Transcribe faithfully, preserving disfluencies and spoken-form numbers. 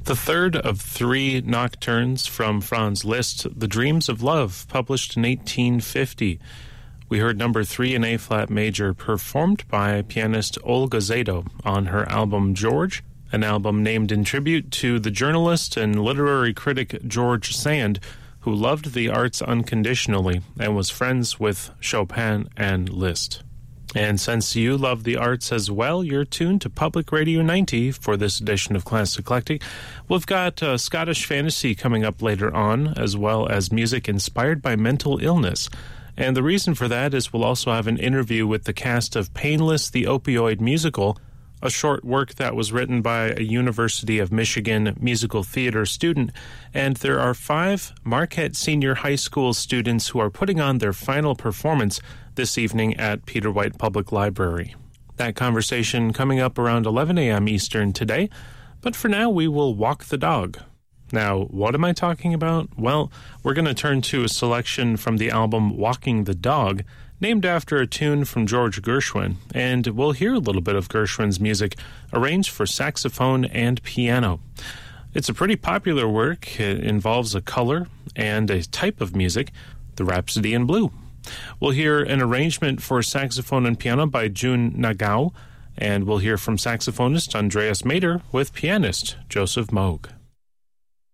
The third of three nocturnes from Franz Liszt, The Dreams of Love, published in eighteen fifty. We heard number three in A-flat major, performed by pianist Olga Zado on her album George, an album named in tribute to the journalist and literary critic George Sand, who loved the arts unconditionally and was friends with Chopin and Liszt. And since you love the arts as well, you're tuned to Public Radio ninety for this edition of Classic Eclectic. We've got uh, Scottish fantasy coming up later on, as well as music inspired by mental illness. And the reason for that is we'll also have an interview with the cast of Painless, the Opioid Musical, a short work that was written by a University of Michigan musical theater student. And there are five Marquette Senior High School students who are putting on their final performance this evening at Peter White Public Library. That conversation coming up around eleven a.m. Eastern today. But for now, we will walk the dog. Now, what am I talking about? Well, we're going to turn to a selection from the album Walking the Dog, named after a tune from George Gershwin, and we'll hear a little bit of Gershwin's music arranged for saxophone and piano. It's a pretty popular work. It involves a color and a type of music, the Rhapsody in Blue. We'll hear an arrangement for saxophone and piano by Jun Nagao, and we'll hear from saxophonist Andreas Mader with pianist Joseph Moog.